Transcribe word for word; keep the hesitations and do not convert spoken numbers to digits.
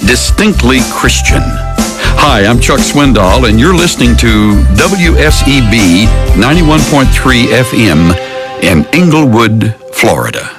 distinctly Christian. Hi, I'm Chuck Swindoll, and you're listening to W S E B ninety-one point three F M in Englewood, Florida.